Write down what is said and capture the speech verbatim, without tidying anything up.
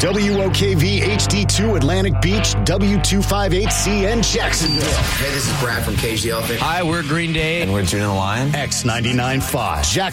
W O K V H D two Atlantic Beach, W two fifty-eight C N Jacksonville. Hey, this is Brad from Cage the Elephant. Hi, we're Green Day. And we're June and the Lion. X ninety-nine point five, Jacksonville.